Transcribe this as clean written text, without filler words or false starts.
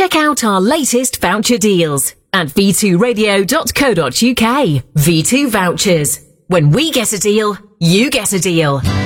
Check out our latest voucher deals at v2radio.co.uk. V2 Vouchers. When we get a deal, you get a deal.